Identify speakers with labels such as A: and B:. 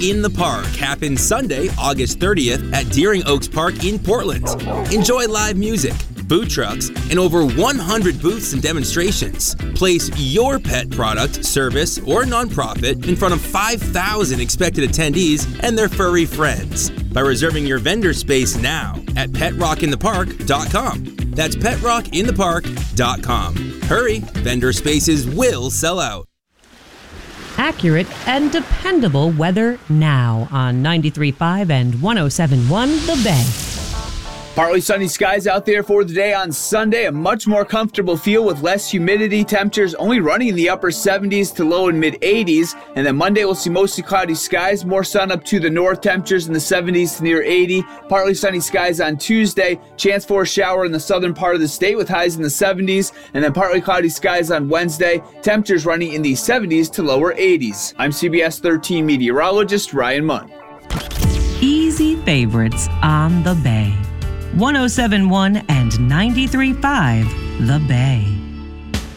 A: in the Park happens Sunday, August 30th at Deering Oaks Park in Portland. Enjoy live music, food trucks, and over 100 booths and demonstrations. Place your pet product, service, or nonprofit in front of 5,000 expected attendees and their furry friends by reserving your vendor space now at PetRockInThePark.com. That's PetRockInThePark.com. Hurry, vendor spaces will sell out.
B: Accurate and dependable weather now on 93.5 and 107.1 The Bay.
C: Partly sunny skies out there for the day on Sunday. A much more comfortable feel with less humidity. Temperatures only running in the upper 70s to low and mid 80s. And then Monday we'll see mostly cloudy skies, more sun up to the north. Temperatures in the 70s to near 80. Partly sunny skies on Tuesday. Chance for a shower in the southern part of the state with highs in the 70s. And then partly cloudy skies on Wednesday. Temperatures running in the 70s to lower 80s. I'm CBS 13 meteorologist Ryan Munn.
B: Easy favorites on The Bay. 107.1 and 93.5 The Bay.